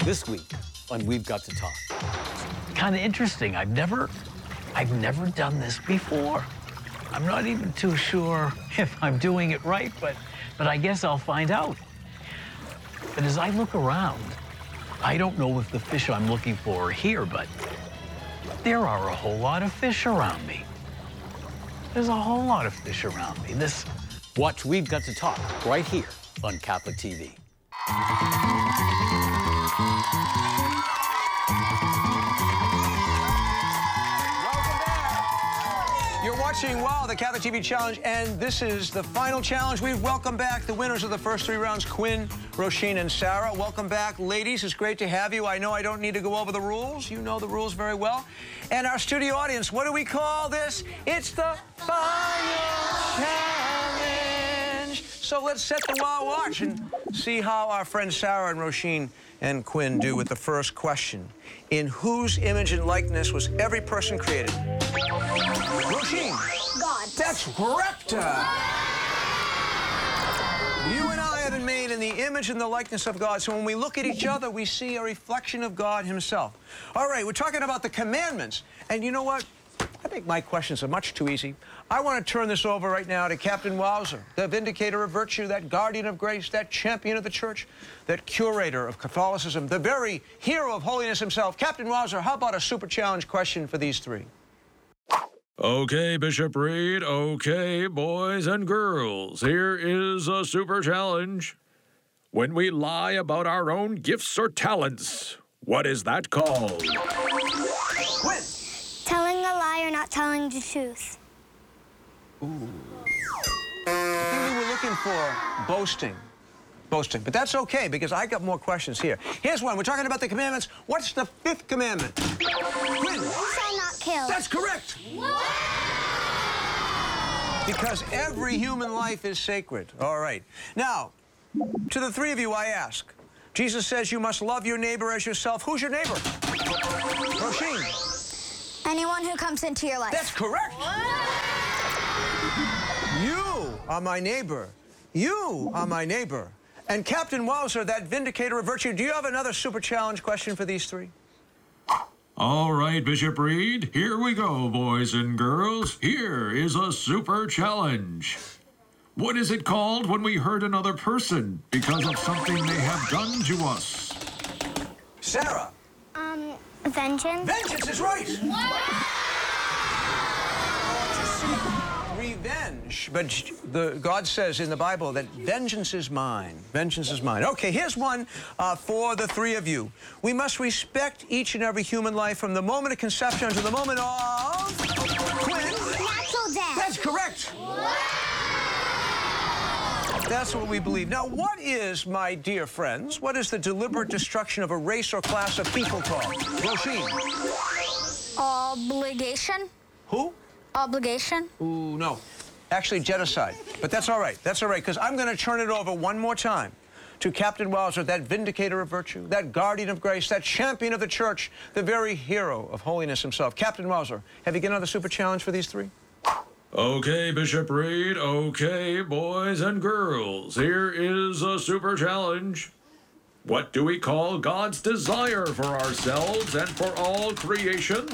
This week on We've Got to Talk. Kind of interesting. I've never done this before. I'm not even too sure if I'm doing it right, but I guess I'll find out. But as I look around, I don't know if the fish I'm looking for are here, but there are a whole lot of fish around me. There's a whole lot of fish around me. Watch We've Got to Talk right here on Catholic TV. You're watching WOW, the Catholic TV Challenge, and this is the final challenge. We welcome back the winners of the first 3 rounds, Quinn, Roisin, and Sarah. Welcome back, ladies. It's great to have you. I know I don't need to go over the rules. You know the rules very well. And our studio audience, what do we call this? It's the final challenge. So let's set the WOW watch and see how our friends Sarah and Roisin and Quinn do with the first question. In whose image and likeness was every person created? Roisin. God. That's correct. You and I have been made in the image and the likeness of God. So when we look at each other, we see a reflection of God himself. All right, we're talking about the commandments. And you know what? I think my questions are much too easy. I want to turn this over right now to Captain Wowzer, the vindicator of virtue, that guardian of grace, that champion of the church, that curator of Catholicism, the very hero of holiness himself. Captain Wowzer, how about a super challenge question for these 3? Okay, Bishop Reed. Okay, boys and girls. Here is a super challenge. When we lie about our own gifts or talents, what is that called? Quinn. Telling a lie or not telling the truth. Ooh. I think we were looking for boasting. Boasting. But that's okay, because I got more questions here. Here's one. We're talking about the commandments. What's the 5th commandment? Quinn. You shall not kill. That's correct. Because every human life is sacred. All right. Now, to the 3 of you, I ask. Jesus says you must love your neighbor as yourself. Who's your neighbor? Roisin. Anyone who comes into your life. That's correct. You are my neighbor. You are my neighbor. And Captain Wowzer, that vindicator of virtue, do you have another super challenge question for these 3? All right, Bishop Reed. Here we go, boys and girls. Here is a super challenge. What is it called when we hurt another person because of something they have done to us? Sarah. Vengeance. Vengeance is right. Revenge. But God says in the Bible that vengeance is mine. Vengeance is mine. Okay, here's one for the 3 of you. We must respect each and every human life from the moment of conception to the moment of... Quinn. Natural death. That's correct. That's what we believe. Now, what is, my dear friends, what is the deliberate destruction of a race or class of people called? Roisin. Obligation. Who? Obligation. Ooh, no. Actually, genocide. But that's all right. That's all right, because I'm going to turn it over one more time to Captain Wowzer, that vindicator of virtue, that guardian of grace, that champion of the church, the very hero of holiness himself. Captain Wowzer, have you got another super challenge for these 3? Okay, Bishop Reed. Okay, boys and girls. Here is a super challenge. What do we call God's desire for ourselves and for all creation?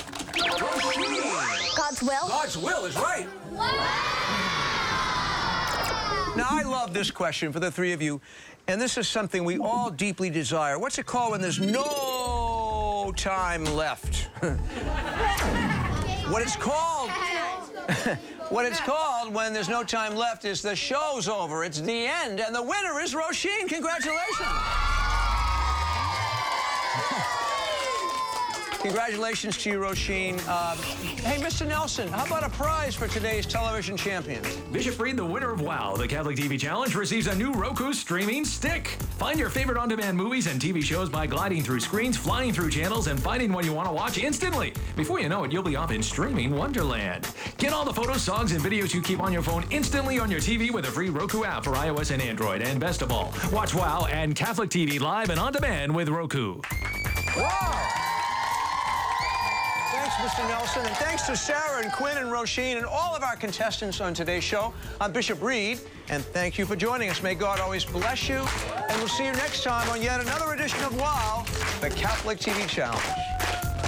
God's will. God's will is right. Now, I love this question for the 3 of you, and this is something we all deeply desire. What's it called when there's no time left? What it's called... What it's called when there's no time left is the show's over. It's the end, and the winner is Roisin. Congratulations. Congratulations to you, Roisin. Hey, Mr. Nelson, how about a prize for today's television champion? Bishop Reed, the winner of WOW, the Catholic TV Challenge, receives a new Roku streaming stick. Find your favorite on-demand movies and TV shows by gliding through screens, flying through channels, and finding what you want to watch instantly. Before you know it, you'll be off in streaming wonderland. Get all the photos, songs, and videos you keep on your phone instantly on your TV with a free Roku app for iOS and Android. And best of all, watch WOW and Catholic TV live and on demand with Roku. Wow! Thanks, Mr. Nelson. And thanks to Sarah and Quinn and Roisin and all of our contestants on today's show. I'm Bishop Reed, and thank you for joining us. May God always bless you. And we'll see you next time on yet another edition of WOW, the Catholic TV Challenge.